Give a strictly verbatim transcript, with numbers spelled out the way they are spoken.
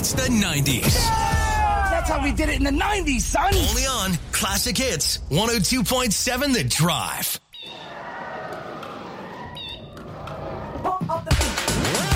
It's the nineties. That's how we did it in the nineties, son. Only on Classic Hits one oh two point seven The Drive.